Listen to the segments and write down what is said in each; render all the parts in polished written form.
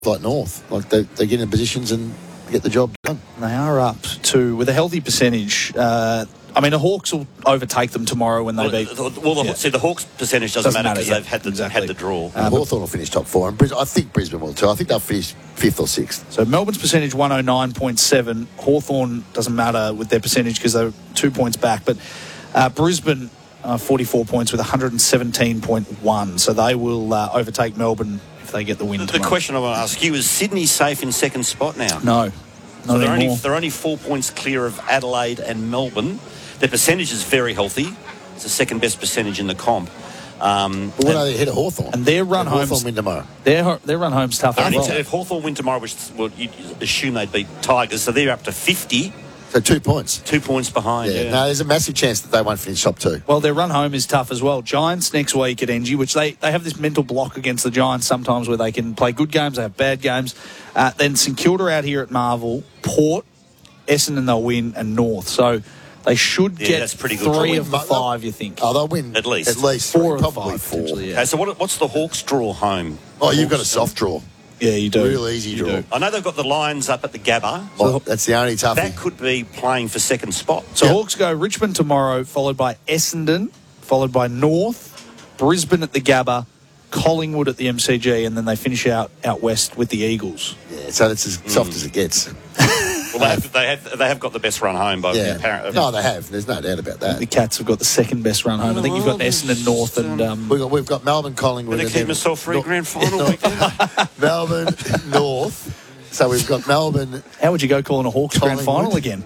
like North. Like they get in positions and get the job done. They are up to, with a healthy percentage. I mean, the Hawks will overtake them tomorrow when they beat. See, the Hawks' percentage doesn't matter because they've had the draw. Hawthorn will finish top four, and I think Brisbane will too. I think they'll finish 5th or 6th. So Melbourne's percentage 109.7. Hawthorn doesn't matter with their percentage because they're 2 points back. But Brisbane, 44 points with 117.1. So they will overtake Melbourne if they get the win. The question I want to ask you is: Sydney safe in second spot now? No, so not anymore. They're only 4 points clear of Adelaide and Melbourne. Their percentage is very healthy. It's the second best percentage in the comp. But when are they ahead of Hawthorn? And their run home's... Hawthorn win tomorrow. Their run home's tough. If Hawthorn win tomorrow, which you'd assume they'd beat Tigers, so they're up to 50. So 2 points. 2 points behind, yeah. No, there's a massive chance that they won't finish top 2. Well, their run home is tough as well. Giants next week at Engie, which they have this mental block against the Giants sometimes where they can play good games, they have bad games. Then St Kilda out here at Marvel, Port, Essendon they'll win, and North. So they should get that's pretty good. 3 of the 5, you think. Oh, they'll win at least 4 3, of probably 5. 4. Yeah. Okay, so what's the Hawks draw home? Oh, you've got a soft draw. Yeah, you do. Real easy draw. I know they've got the Lions up at the Gabba. Well, that's the only toughie. That could be playing for second spot. So Hawks go Richmond tomorrow, followed by Essendon, followed by North, Brisbane at the Gabba, Collingwood at the MCG, and then they finish out west with the Eagles. Yeah, so that's as soft as it gets. Well, they have got the best run home by the apparent. No, they have. There's no doubt about that. The Cats have got the second best run home. I think you've got Essendon, North, and we've got Melbourne, Collingwood. I'm going to keep myself free grand final weekend. Melbourne, North. So we've got Melbourne. How would you go calling a Hawks grand final again?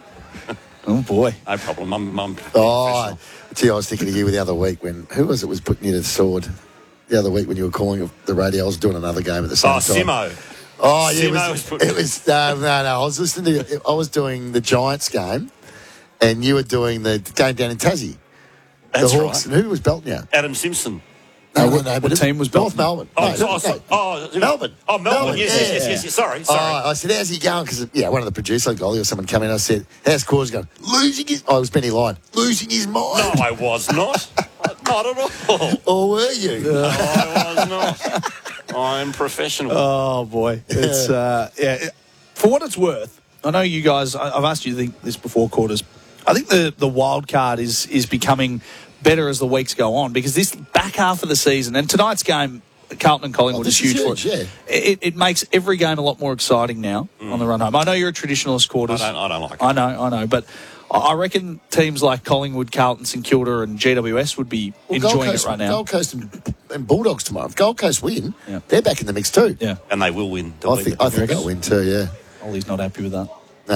Oh boy, no problem. I'm I was thinking of you the other week when who was putting you to the sword the other week when you were calling the radio. I was doing another game at the same time. Simo. Oh, yeah, it was no. I was listening to. I was doing the Giants game, and you were doing the game down in Tassie. That's the Hawks. right. And who was belting you? Adam Simpson. No, what team was North belting? Melbourne. Melbourne. Oh, Melbourne. Yes. Sorry. I said, how's he going? Because one of the producers, Golly or someone, come in. I said, how's Cause going? Losing his. Oh, it was Benny Lyon. Losing his mind. No, I was not. Not at all. Or were you? No, I was not. I'm professional. Oh boy, it's For what it's worth, I know you guys. I've asked you this before, Quarters. I think the wild card is becoming better as the weeks go on because this back half of the season and tonight's game, Carlton and Collingwood is huge for it. Yeah. It makes every game a lot more exciting now on the run home. I know you're a traditionalist, Quarters. I don't like it. I know, but I reckon teams like Collingwood, Carlton, St Kilda and GWS would be enjoying it right now. Gold Coast and Bulldogs tomorrow. If Gold Coast win, they're back in the mix too. Yeah. And they will win. I think they'll win too, yeah. Ollie's not happy with that.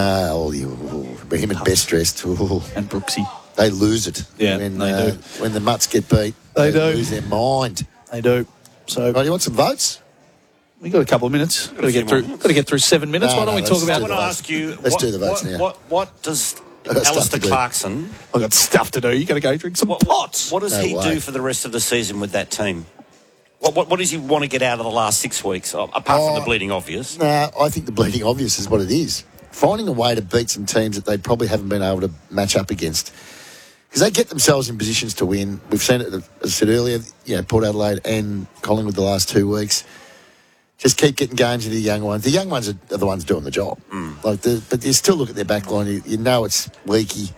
But him and Best dressed. And Brooksy. They lose it. Yeah, when, they do. When the Mutts get beat, they lose their mind. They do. So, do you want some votes? We've got a couple of minutes. Got to get through 7 minutes. Why don't we talk about I want to ask you. Let's do the votes now. What does Alistair Clarkson? I've got stuff to do. You got to go drink some pots. What does he do for the rest of the season with that team? What does he want to get out of the last 6 weeks, apart from the bleeding obvious? I think the bleeding obvious is what it is. Finding a way to beat some teams that they probably haven't been able to match up against. Because they get themselves in positions to win. We've seen it, as I said earlier, Port Adelaide and Collingwood the last 2 weeks. Just keep getting games into the young ones. The young ones are the ones doing the job. But you still look at their back line, you know it's leaky.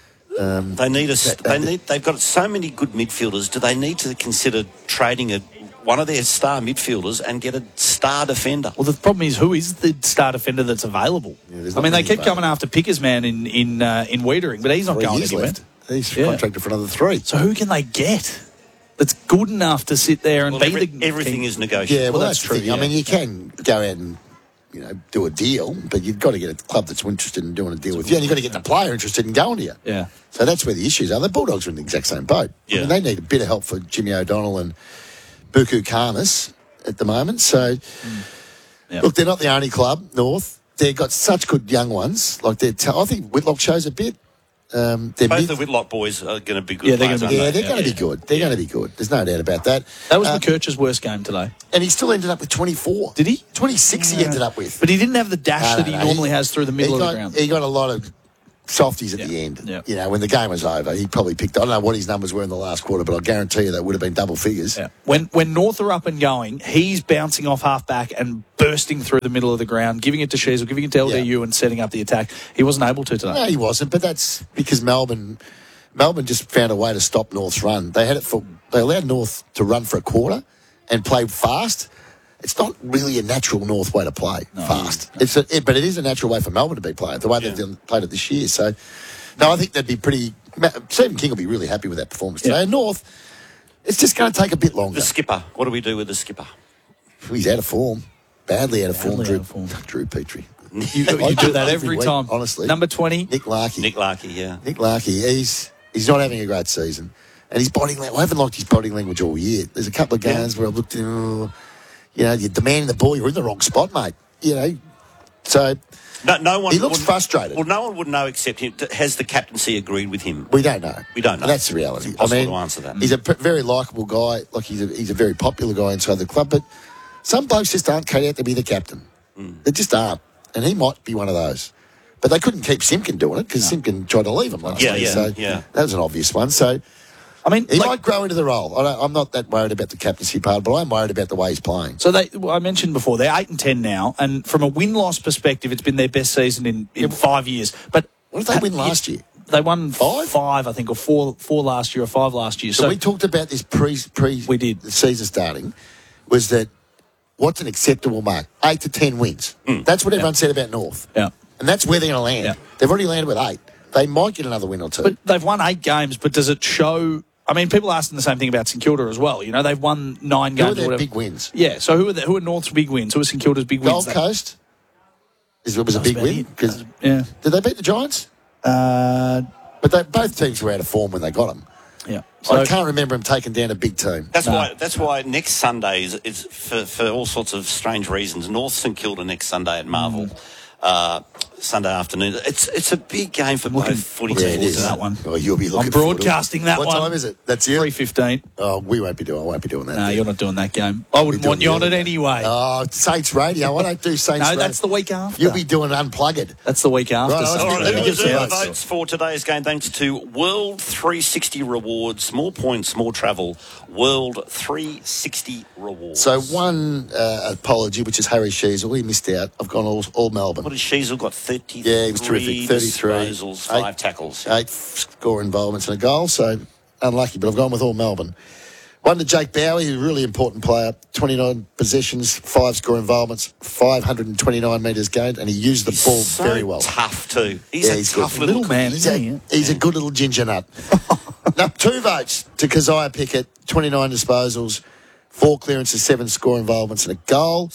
They've got so many good midfielders. Do they need to consider trading one of their star midfielders and get a star defender? Well, the problem is, who is the star defender that's available? They keep coming after Pickersman in Wiedering, but he's not going anywhere. Left. He's contracted for another 3. So who can they get that's good enough to sit there and everything is negotiable. Yeah, well, that's true. Yeah. I mean, you can go out and do a deal, but you've got to get a club that's interested in doing a deal with you, and you've got to get the player interested in going to you. Yeah. So that's where the issues are. The Bulldogs are in the exact same boat. Yeah. I mean, they need a bit of help for Jimmy O'Donnell and Buku Karmas at the moment. So, look, they're not the only club, North. They've got such good young ones. I think Whitlock shows a bit. Both the Whitlock boys are going to be good. Yeah, they're going to be good. They're going to be good. There's no doubt about that. That was McKercher's worst game today. And he still ended up with 24. Did he? 26 he ended up with. But he didn't have the dash that he normally has through the middle of the ground. He got a lot of softies at the end. Yeah. When the game was over, he probably picked... I don't know what his numbers were in the last quarter, but I guarantee you that would have been double figures. Yeah. When North are up and going, he's bouncing off half-back and boom, bursting through the middle of the ground, giving it to Sheasel, giving it to LDU and setting up the attack. He wasn't able to today. No, he wasn't, but that's because Melbourne just found a way to stop North's run. They allowed North to run for a quarter and play fast. It's not really a natural North way to play fast. But it is a natural way for Melbourne to be played, the way they've played it this year. So, no, I think that'd be pretty... Stephen King will be really happy with that performance today. And North, it's just going to take a bit longer. The skipper. What do we do with the skipper? He's out of form. Badly out of form, Drew Petrie. You do that every week, time. Honestly. Number 20. Nick Larkey. Nick Larkey, yeah. Nick Larkey, he's not having a great season. And his body language, I haven't liked his body language all year. There's a couple of games where I've looked at him, you're demanding the ball, you're in the wrong spot, mate. So no one. He looks frustrated. Well, no one would know except him. Has the captaincy agreed with him? We don't know. We don't know. That's the reality. It's impossible to answer that. He's a very likeable guy. Like he's a very popular guy inside the club. But some blokes just aren't cut out to be the captain. They just aren't. And he might be one of those. But they couldn't keep Simpkin doing it because Simpkin tried to leave him last week. So that was an obvious one. So he might grow into the role. I'm not that worried about the captaincy part, but I'm worried about the way he's playing. So I mentioned before, they're 8-10 now, and from a win-loss perspective, it's been their best season in 5 years. But what did they win last year? They won five, I think, or four last year, or 5 last year. So we talked about this pre we did. The season starting, was that what's an acceptable mark? 8 to 10 wins. That's what everyone said about North. Yeah. And that's where they're going to land. Yeah. They've already landed with 8. They might get another win or two. But they've won 8 games, but does it show... I mean, people are asking the same thing about St Kilda as well. They've won 9 games. Who are their big wins? Yeah, so who are North's big wins? Who are St Kilda's big wins? Gold Coast was a big win. Yeah. Did they beat the Giants? But both teams were out of form when they got them. Yeah. So I can't remember them taking down a big team. That's why next Sunday is for all sorts of strange reasons. North St Kilda next Sunday at Marvel. Sunday afternoon. It's a big game for both footy teams. It is. That one. Oh, you'll be looking I'm broadcasting that one. What time is it? That's you? 3:15. Oh, I won't be doing that. No, you're not doing that game. I wouldn't want you on it anyway. Oh, Saints Radio. I don't do Saints Radio. No, that's the week after. You'll be doing Unplugged. That's the week after. Right, so. All right, let me Yeah, give you yeah. the votes for today's game. Thanks to World 360 Rewards. More points, more travel. World 360 Rewards. So one apology, which is Harry Sheasel. He missed out. I've gone all Melbourne. What has Sheasel got? 33. Yeah, he was terrific. 33. Disposals, 5 tackles. 8 score involvements and a goal, so unlucky, but I've gone with all Melbourne. One to Jake Bowie, who's a really important player. 29 possessions, 5 score involvements, 529 metres gained, and he used the ball so very well. Tough too. He's a tough good. little man, isn't he? He's a good little ginger nut. Now, 2 votes to Keziah Pickett, 29 disposals, 4 clearances, 7 score involvements and a goal.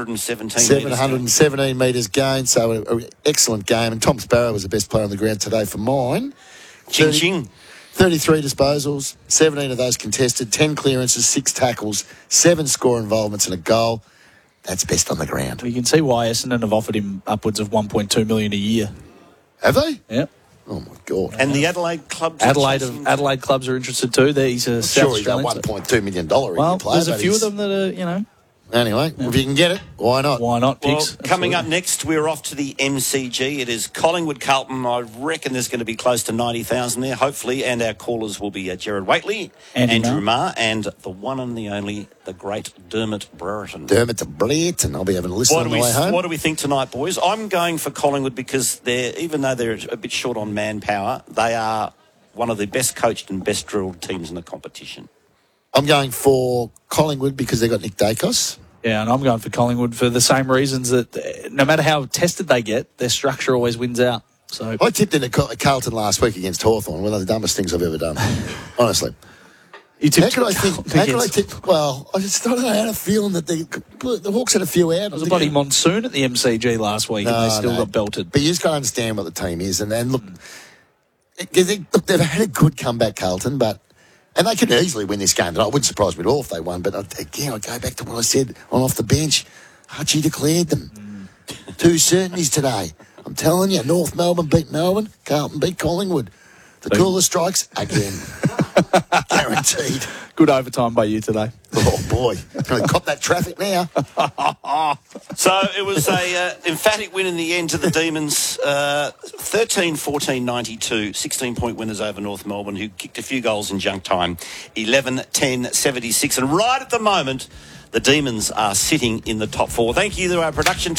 717 metres gained, so an excellent game. And Tom Sparrow was the best player on the ground today for mine. Ching ching. 33 disposals, 17 of those contested, 10 clearances, 6 tackles, 7 score involvements and a goal. That's best on the ground. You can see why Essendon have offered him upwards of $1.2 million a year. Have they? Yeah. Oh, my God. And the Adelaide clubs. Adelaide clubs are interested too. He's a South Sure, he's a Australian. $1.2 million Well, player. there's a few of them that are, Anyway, if you can get it, why not? Why not, Well, Pix? coming up next, we're off to the MCG. It is Collingwood Carlton. I reckon there's going to be close to 90,000 there, hopefully. And our callers will be Gerard Waitley, Andrew Marr, and the one and the only, the great Dermot Brereton. Dermot Brereton. I'll be having a listen on the way home. What do we think tonight, boys? I'm going for Collingwood because even though they're a bit short on manpower, they are one of the best coached and best drilled teams in the competition. I'm going for Collingwood because they've got Nick Dacos. Yeah, and I'm going for Collingwood for the same reasons that no matter how tested they get, their structure always wins out. So I tipped into Carlton last week against Hawthorn. One of the dumbest things I've ever done, honestly. you tipped How could I tip? Well, I don't know. I had a feeling that the Hawks had a few out. There was a bloody monsoon at the MCG last week and they still got belted. But you just got to understand what the team is. And look, they've had a good comeback, Carlton, and they could easily win this game. And it wouldn't surprise me at all if they won. But again, I go back to what I said on Off the Bench. Archie declared them. 2 certainties today. I'm telling you, North Melbourne beat Melbourne, Carlton beat Collingwood. The cooler strikes again. Guaranteed. Good overtime by you today. Oh, boy. Going to cop that traffic now. So it was a emphatic win in the end to the Demons. 13-14-92, 16-point winners over North Melbourne, who kicked a few goals in junk time. 11-10-76. And right at the moment, the Demons are sitting in the top four. Thank you to our production